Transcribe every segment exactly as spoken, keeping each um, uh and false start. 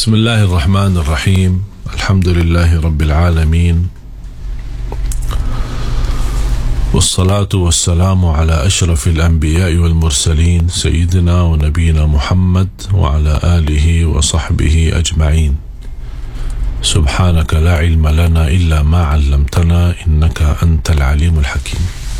Bismillahirrahmanirrahim. Alhamdulillahi Rabbil Alamin. Wassalatu wassalamu ala ashrafil anbiya'i wal mursalin Sayyidina wa nabiyina Muhammad wa ala alihi wa sahbihi ajma'in. Subhanaka la ilma lana illa ma 'allamtana innaka antal alimul hakim.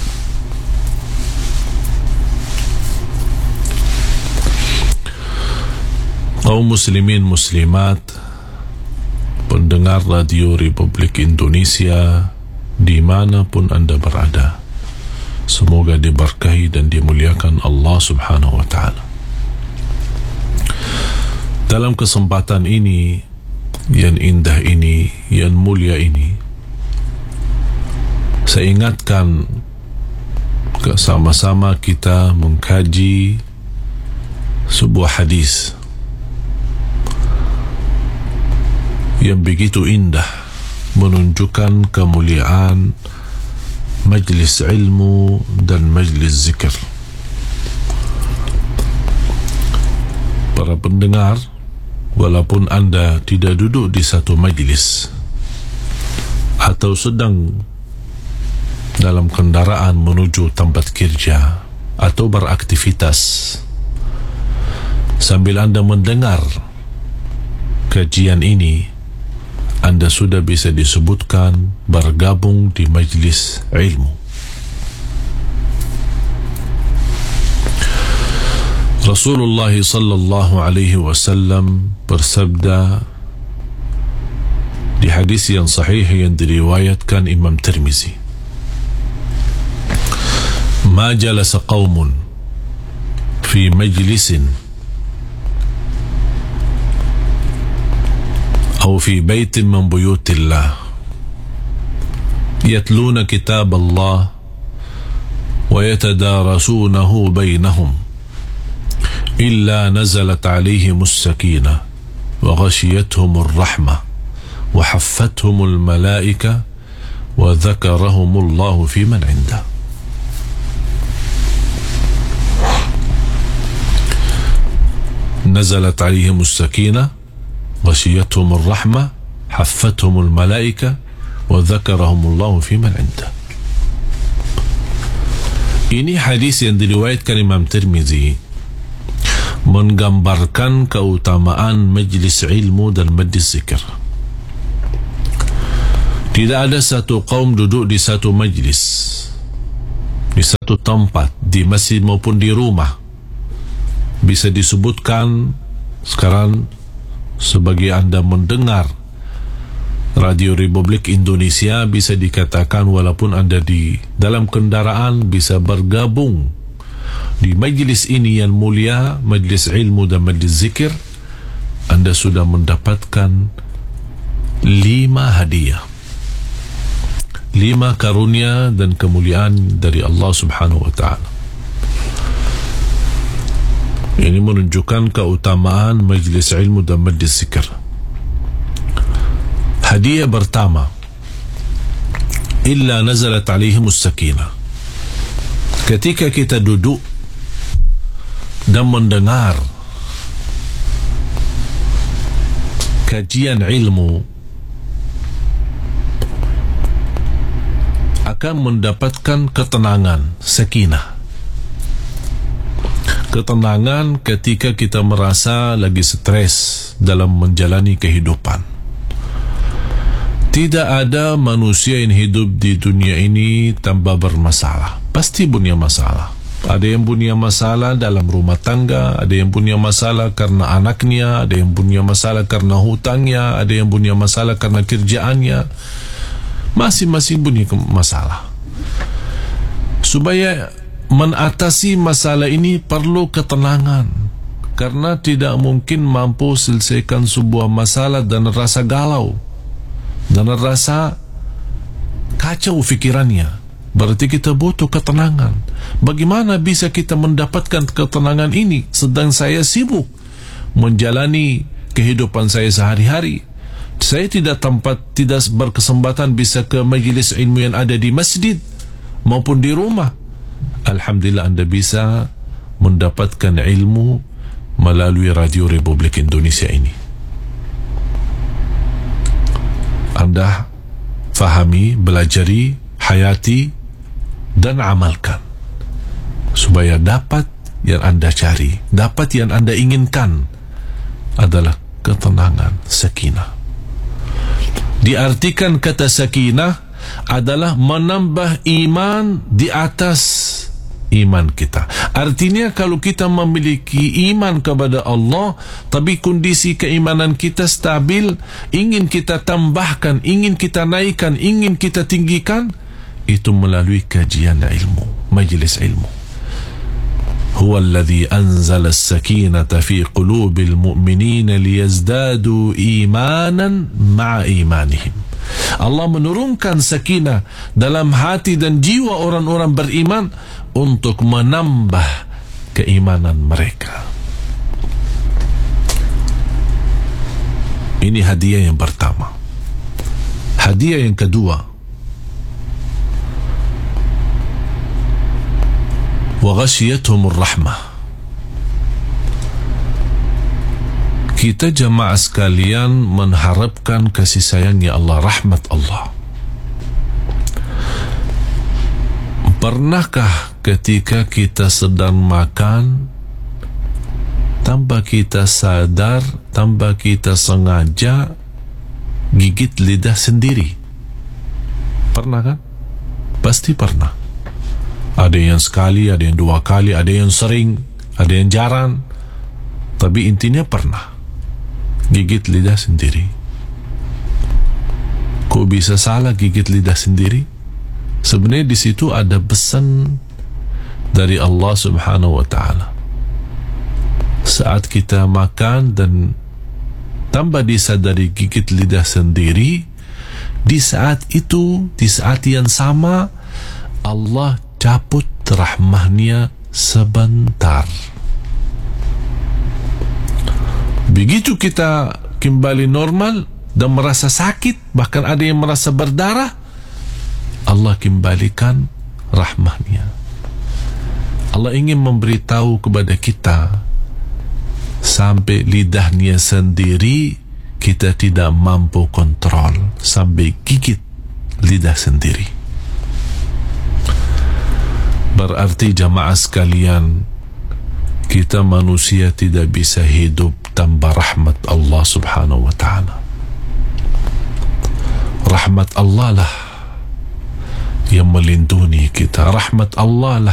Kaum muslimin muslimat, pendengar Radio Republik Indonesia dimanapun anda berada, semoga diberkahi dan dimuliakan Allah subhanahu wa ta'ala. Dalam kesempatan ini yang indah ini, yang mulia ini, saya ingatkan sama-sama kita mengkaji sebuah hadis yang begitu indah, menunjukkan kemuliaan majlis ilmu dan majlis zikir. Para pendengar, walaupun anda tidak duduk di satu majlis atau sedang dalam kendaraan menuju tempat kerja atau beraktivitas, sambil anda mendengar kajian ini, anda sudah bisa disebutkan bergabung di majlis ilmu. Rasulullah sallallahu alaihi wasallam bersabda di hadis yang sahih yang diriwayatkan Imam Tirmizi, "Ma jalasa qaumun fi majlisin أو في بيت من بيوت الله يتلون كتاب الله ويتدارسونه بينهم إلا نزلت عليهم السكينة وغشيتهم الرحمة وحفتهم الملائكة وذكرهم الله في من عنده." نزلت عليهم السكينة غشيتهم الرحمة حفتهم الملائكة وذكرهم الله في من عنده. Ini hadis yang diriwayatkan Imam Tirmizi menggambarkan keutamaan majlis ilmu dan majlis zikir. Tidak ada satu kaum duduk di satu majlis, di satu tempat, di masjid maupun di rumah, bisa disebutkan sekarang sebagai anda mendengar Radio Republik Indonesia, bisa dikatakan walaupun anda di dalam kendaraan bisa bergabung di majlis ini yang mulia, majlis ilmu dan majlis zikir. Anda sudah mendapatkan lima hadiah, lima karunia dan kemuliaan dari Allah subhanahu wa ta'ala. Ini menunjukkan keutamaan majlis ilmu dan majlis zikir. Hadiah pertama, illa nazalat alaihimus sakinah. Ketika kita duduk dan mendengar kajian ilmu, akan mendapatkan ketenangan, sakinah. Ketenangan ketika kita merasa lagi stres dalam menjalani kehidupan. Tidak ada manusia yang hidup di dunia ini tanpa bermasalah. Pasti punya masalah. Ada yang punya masalah dalam rumah tangga, ada yang punya masalah karena anaknya, ada yang punya masalah karena hutangnya, ada yang punya masalah karena kerjaannya. Masing-masing punya masalah. Supaya mengatasi masalah ini perlu ketenangan, karena tidak mungkin mampu selesaikan sebuah masalah dan rasa galau dan rasa kacau fikirannya. Berarti kita butuh ketenangan. Bagaimana bisa kita mendapatkan ketenangan ini sedang saya sibuk menjalani kehidupan saya sehari-hari? Saya tidak tempat, tidak berkesempatan bisa ke majlis ilmu yang ada di masjid maupun di rumah. Alhamdulillah anda bisa mendapatkan ilmu melalui Radio Republik Indonesia ini. anda fahami, belajari, hayati dan amalkan supaya dapat yang anda cari, dapat yang anda inginkan adalah ketenangan, sakinah. Diartikan kata sakinah adalah menambah iman di atas iman kita. Artinya kalau kita memiliki iman kepada Allah tapi kondisi keimanan kita stabil, ingin kita tambahkan, ingin kita naikkan, ingin kita tinggikan, itu melalui kajian ilmu, majlis ilmu. هو الذي أنزل السكينة في قلوب المؤمنين ليزدادوا إيمانا مع إيمانهم. Allah menurunkan sakinah dalam hati dan jiwa orang-orang beriman untuk menambah keimanan mereka. Ini hadiah yang pertama. Hadiah yang kedua, وَغَشِيَتْهُمُ الرَّحْمَةِ. Kita jemaah sekalian mengharapkan kasih sayangnya Allah, rahmat Allah. Pernahkah ketika kita sedang makan, tanpa kita sadar, tanpa kita sengaja gigit lidah sendiri? Pernah kan? Pasti pernah. Ada yang sekali, ada yang dua kali, ada yang sering, ada yang jarang, tapi intinya pernah gigit lidah sendiri. Kok bisa salah gigit lidah sendiri? Sebenarnya di situ ada pesan dari Allah Subhanahu wa Ta'ala. Saat kita makan dan tanpa disadari gigit lidah sendiri, di saat itu, di saat yang sama, Allah cabut rahmahnya sebentar. Begitu kita kembali normal dan merasa sakit, bahkan ada yang merasa berdarah, Allah kembalikan rahmahnya. Allah ingin memberitahu kepada kita, sampai lidahnya sendiri kita tidak mampu kontrol, sampai gigit lidah sendiri. Berarti jamaah sekalian, kita manusia tidak bisa hidup tanpa rahmat Allah Subhanahu wa Ta'ala. Rahmat Allah lah yang melindungi kita, rahmat Allah lah